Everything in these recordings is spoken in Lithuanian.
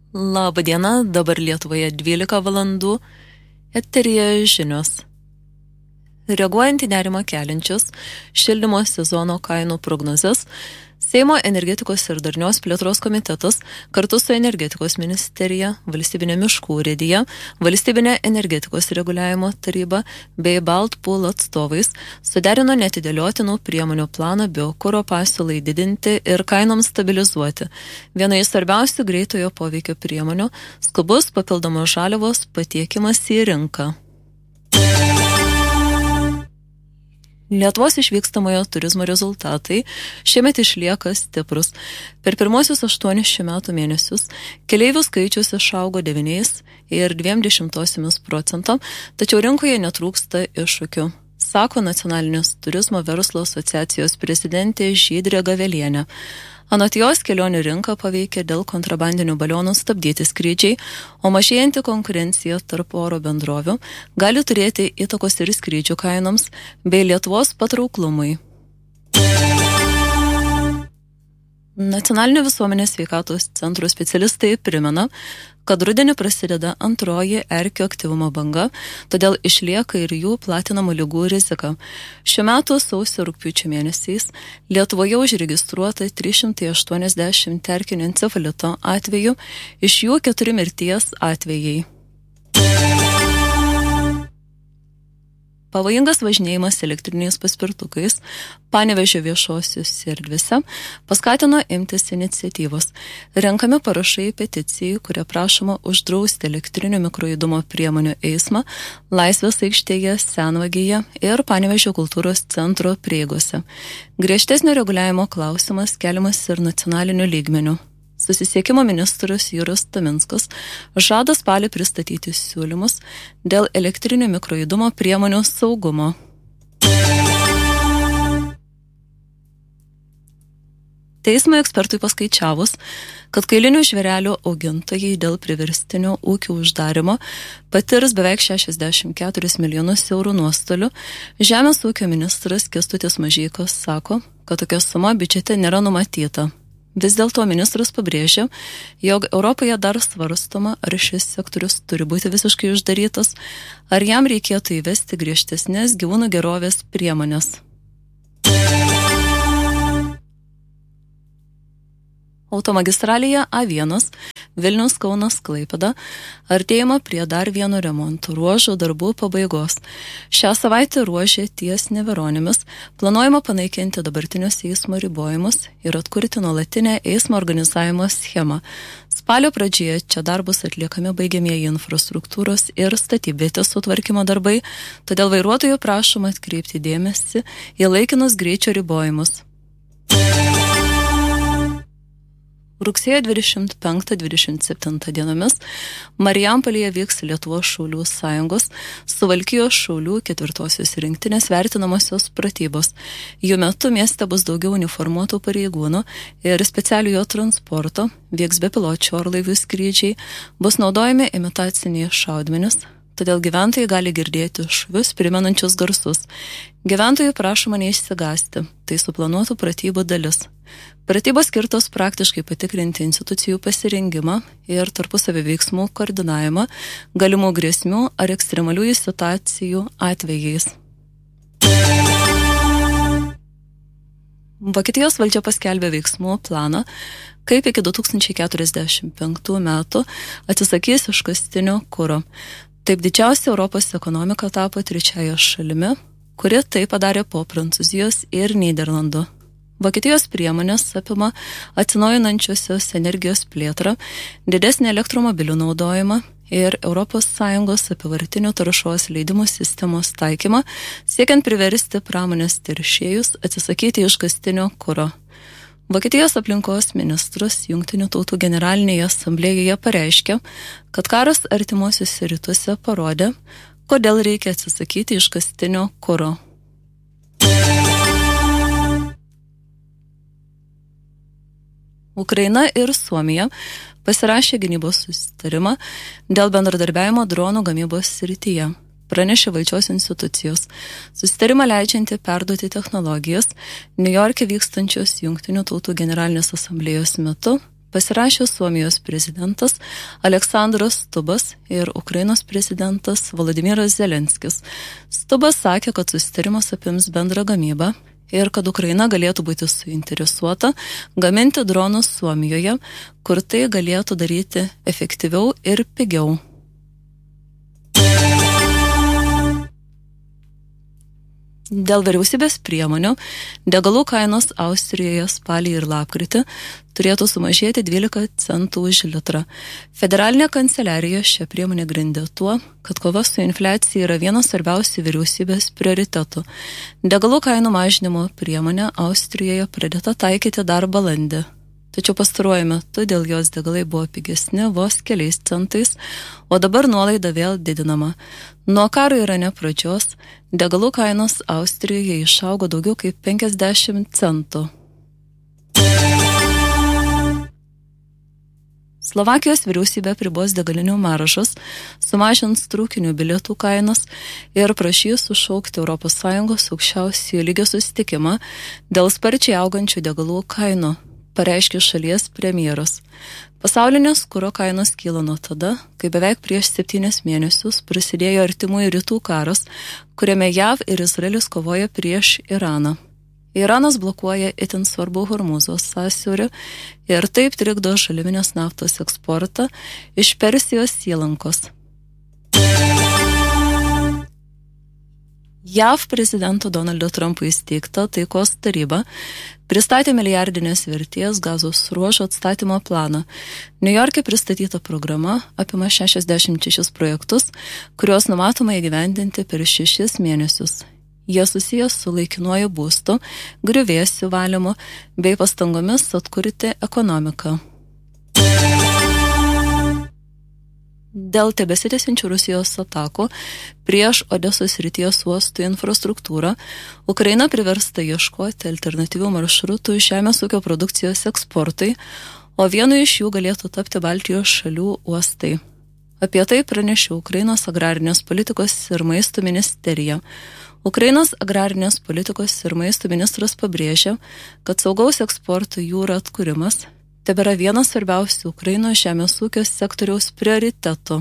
Labą dieną, dabar Lietuvoje 12 valandų, eteryje žinios. Reaguojant į nerimą keliančius šildymo sezono kainų prognozes, Seimo energetikos ir darnios plėtros komitetas kartu su energetikos ministerija, valstybinė miškų urėdija, valstybinė energetikos reguliavimo taryba bei Baltpool atstovais suderino neatidėliotinų priemonių planą biokuro pasiūlai didinti ir kainoms stabilizuoti. Viena iš svarbiausių greitojo poveikio priemonių – skubus papildomos žaliavos patiekimas į rinką. Lietuvos išvykstamojo turizmo rezultatai šiemet išlieka stiprus. Per pirmosius 8 šių metų mėnesius keleivių skaičius išaugo 9,2%, tačiau rinkoje netrūksta iššūkių, sako Nacionalinės turizmo verslo asociacijos prezidentė Žydrė Gavelienė. Anot jos, kelionių rinką paveikia dėl kontrabandinių balionų stabdyti skrydžiai, o mažėjanti konkurencija tarp oro bendrovių gali turėti įtakos ir skrydžių kainoms bei Lietuvos patrauklumui. Nacionalinio visuomenės sveikatos centro specialistai primena, kad rudenį prasideda antroji erkių aktyvumo banga, todėl išlieka ir jų platinamų ligų rizika. Šiuo metu sausio-rugpjūčio mėnesiais Lietuvoje užregistruota 380 erkinio encefalito atvejų, iš jų 4 mirties atvejai. Pavojingas važinėjimas elektriniais paspirtukais Panevėžio viešosiuose erdvėse paskatino imtis iniciatyvos. Renkami parašai peticijai, kuria prašoma uždrausti elektrinių mikrojudumo priemonių eismą Laisvės aikštėje, Senvagėje ir Panevėžio kultūros centro prieigose. Griežtesnio reguliavimo klausimas keliamas ir nacionaliniu lygmeniu. Susisiekimo ministras Juras Taminskas žada spalį pristatyti siūlymus dėl elektrinių mikrojudumo priemonių saugumo. Teismo ekspertui paskaičiavus, kad kailinių žvėrelių augintojai dėl priverstinio ūkių uždarimo patirs beveik 64 milijonus eurų nuostolių, Žemės ūkio ministras Kęstutis Mažeikas sako, kad tokia suma biudžete nėra numatyta. Vis dėlto ministras pabrėžė, jog Europoje dar svarstoma, ar šis sektorius turi būti visiškai uždarytas, ar jam reikėtų įvesti griežtesnės gyvūnų gerovės priemonės. Automagistralėje A1 Vilnius-Kaunas-Klaipėda artėjama prie dar vieno remonto ruožo darbų pabaigos. Šią savaitę ruože ties Neveronimis planuojama panaikinti dabartinius eismo ribojimus ir atkurti nuolatinę eismo organizavimo schemą. Spalio pradžioje čia darbus atliekami baigiamieji infrastruktūros ir statybvietės sutvarkymo darbai, todėl vairuotojų prašoma atkreipti dėmesį į laikinus greičio ribojimus. Rugsėjo 25-27 dienomis Marijampolėje vyks Lietuvos šaulių sąjungos Suvalkijos šaulių 4-osios rinktinės vertinamosios pratybos. Jų metu mieste bus daugiau uniformuotų pareigūnų ir specialiojo transporto, vyks bepiločių orlaivių skrydžiai, bus naudojami imitaciniai šaudmenys, todėl gyventojai gali girdėti šūvius primenančius garsus. Gyventojų prašoma neišsigąsti, tai suplanuotų pratybų dalis. Pratybos skirtos praktiškai patikrinti institucijų pasirengimą ir tarpusavio veiksmų koordinavimą galimų grėsmių ar ekstremaliųjų situacijų atvejais. Vokietijos valdžia paskelbė veiksmų planą, kaip iki 2045 metų atsisakys iškastinio kuro. Taip didžiausia Europos ekonomika tapo trečiąja šalimi, kuri tai padarė po Prancūzijos ir Nyderlandų. Vokietijos priemonės apima atsinaujinančiosios energijos plėtrą, didesnį elektromobilių naudojimą ir ES apyvartinių taršos leidimų sistemos taikymą, siekiant priversti pramonės teršėjus atsisakyti iškastinio kuro. Vokietijos aplinkos ministras Jungtinių tautų generalinėje asamblėjoje pareiškė, kad karas artimuosiuose rytuose parodė, kodėl reikia atsisakyti iškastinio kuro. Ukraina ir Suomija pasirašė gynybos susitarimą dėl bendradarbiavimo dronų gamybos srityje, pranešė valdžios institucijos. Susitarimą leidžianti perduoti technologijas Niujorke vykstančios Jungtinių tautų generalinės asamblėjos metu pasirašė Suomijos prezidentas Aleksandras Stubas ir Ukrainos prezidentas Volodymyras Zelenskis. Stubas sakė, kad susitarimas apims bendrą gamybą ir kad Ukraina galėtų būti suinteresuota gaminti dronus Suomijoje, kur tai galėtų daryti efektyviau ir pigiau. Dėl vyriausybės priemonių degalų kainos Austrijoje spalį ir lapkritį turėtų sumažėti 12 centų už litrą. Federalinė kanceliarija šią priemonę grindė tuo, kad kova su infliacija yra vienas svarbiausių vyriausybės prioritetų. Degalų kainų mažinimo priemonė Austrijoje pradėta taikyti dar balandį. Tačiau pastaruoju metu dėl jos degalai buvo pigesni vos keliais centais, o dabar nuolaida vėl didinama. Nuo karo Irane pradžios degalų kainos Austrijoje išaugo daugiau kaip 50 centų. Slovakijos vyriausybė pribos degalinių maržas, sumažins traukinių bilietų kainas ir prašys sušaukti ES aukščiausiojo lygio susitikimą dėl sparčiai augančių degalų kainų, pareiškė šalies premjeras. Pasaulinės kuro kainos kyla nuo tada, kai beveik prieš 7 mėnesius prasidėjo Artimųjų rytų karas, kuriame JAV ir Izraelis kovoja prieš Iraną. Iranas blokuoja itin svarbų Hormūzo sąsiaurį ir taip trikdo žaliavinės naftos eksportą iš Persijos įlankos. JAV prezidento Donaldo Trumpo įsteigta taikos taryba pristatė milijardinės vertės Gazos ruožo atstatymo planą. Niujorke pristatyta programa apima 66 projektus, kuriuos numatoma įgyvendinti per 6 mėnesius. Jie susijęs su laikinuoju būstu, griuvėsių valymu bei pastangomis atkurti ekonomiką. Dėl tebesitęsiančių Rusijos atakų prieš Odesos srities uostų infrastruktūrą, Ukraina priversta ieškoti alternatyvių maršrutų žemės ūkio produkcijos eksportui, o vienu iš jų galėtų tapti Baltijos šalių uostai. Apie tai pranešė Ukrainos agrarinės politikos ir maisto ministerija. Ukrainos agrarinės politikos ir maisto ministras pabrėžė, kad saugaus eksporto jūra atkūrimas tebėra vienas svarbiausių Ukrainos žemės ūkio sektoriaus prioritetų.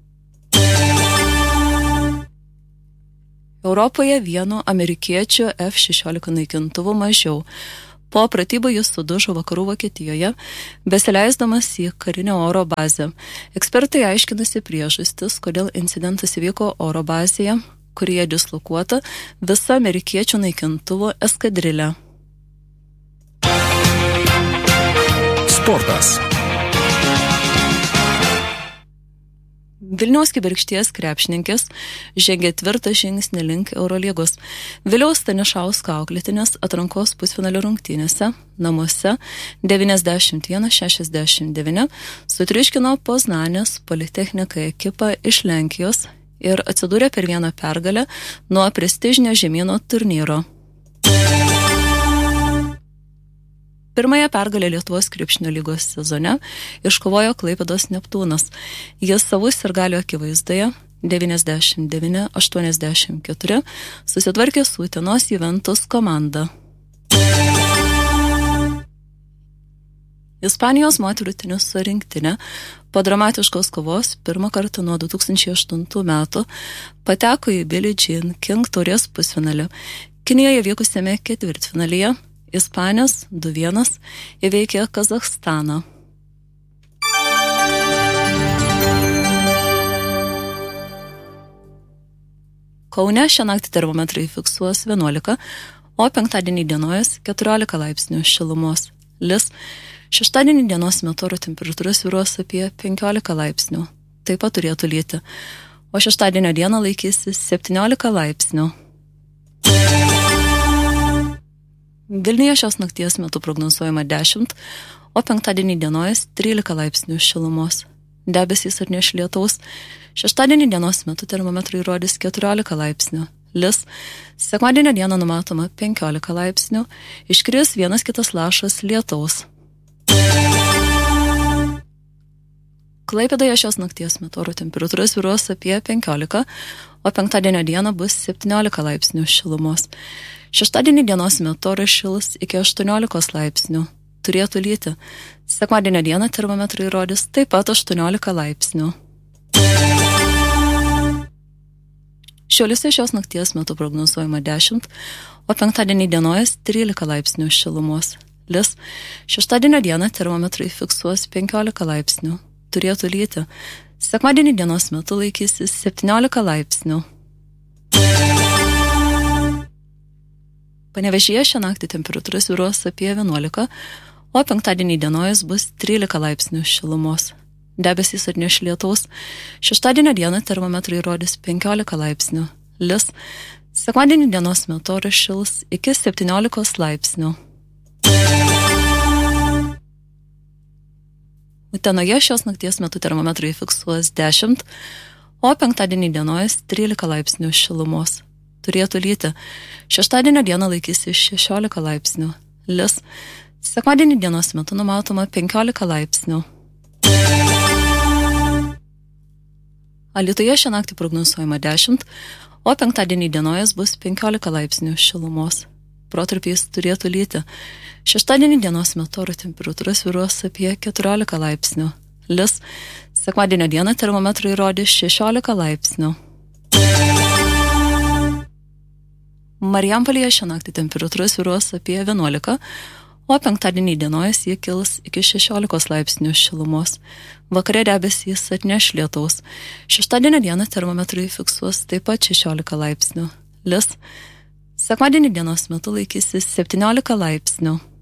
Europoje vieno amerikiečio F-16 naikintuvų mažiau. Po pratybų jis sudužo vakarų Vokietijoje, besileisdamas į karinę oro bazę. Ekspertai aiškinasi priežastis, kodėl incidentas įvyko oro bazėje, kurioje dislokuota visa amerikiečių naikintuvų eskadrilė. Sportas. Vilniaus Kibirkšties krepšininkės žengė tvirtą žingsnį link Eurolygos. Viliaus Stanišausko auklėtinės atrankos pusfinalio rungtynėse namuose 91-69 sutriuškino Poznanės Politechnika ekipą iš Lenkijos ir atsidūrė per vieną pergalę nuo prestižinio žemyno turnyro. Pirmąją pergalę Lietuvos krepšinio lygos sezone iškovojo Klaipėdos Neptūnas. Jis savus sirgalių akivaizdoje 99-84 susitvarkė su Utenos Juventus komanda. Ispanijos moterų teniso rinktinė po dramatiškos kovos pirmą kartą nuo 2008 metų pateko į Billie Jean King taurės pusfinalį. Kinijoje vykusiame ketvirtfinalyje Ispanijos 2-1 įveikė Kazachstaną. Kaune šią naktį termometrai fiksuos 11, o penktadienį dienojas 14 laipsnių šilumos. Lis. Šeštadienį dienos metu oro temperatūra svyruos apie 15 laipsnių. Taip pat turėtų lyti. O šeštadienio dieną laikysis 17 laipsnių. Vilniuje šios nakties metu prognozuojama 10, o penktadienį dienojas 13 laipsnių šilumos. Debesys atneš lietaus. Šeštadienį dienos metu termometrai rodys 14 laipsnių. Lis. Sekmadienio dieną numatoma 15 laipsnių. Iškris vienas kitas lašas lietaus. Klaipėdoje šios nakties metu oro temperatūra svyruos apie 15, o penktadienio dieną bus 17 laipsnių šilumos. Šeštadienį dienos metu oras šils iki 18 laipsnių. Turėtų lyti. Sekmadienio dieną termometrai rodys taip pat 18 laipsnių. Šiauliuose šios nakties metu prognozuojama 10, o penktadienį dienojas 13 laipsnių šilumos. Lis, šeštadienio dieną termometrai fiksuos 15 laipsnių. Turėtų lyti. Sekmadienį dienos metu laikysis 17 laipsnių. Panevėžyje šią naktį temperatūra svyruos apie 11, o penktadienį dienojas bus 13 laipsnių šilumos. Debesys atneš lietaus. Šeštadienio dieną termometrai rodys 15 laipsnių. Lis. Sekmadienį dienos metu oras šils iki 17 laipsnių. Utenoje šios nakties metu termometrai fiksuos 10, o penktadienį dienojas 13 laipsnių šilumos. Turėtų lyti. Šeštadienio dieną laikysis 16 laipsnių. Lis. Sekmadienį dienos metu numatoma 15 laipsnių. Alytuje šią naktį prognozuojama 10, o penktadienį dienojas bus 15 laipsnių šilumos. Protarpiais turėtų lyti. Šeštadienį dienos metu oro temperatūra svyruos apie 14 laipsnių. Lis. Sekmadienio dieną termometrai rodys 16 laipsnių. Marijampolėje šią naktį temperatūra svyruos apie 11, o penktadienį dienojas jie kils iki 16 laipsnių šilumos. Vakare debesys atneš lietaus. Šeštadienio dieną termometrai fiksuos taip pat 16 laipsnių. Lis. Sekmadienį dienos metu laikysis 17 laipsnių.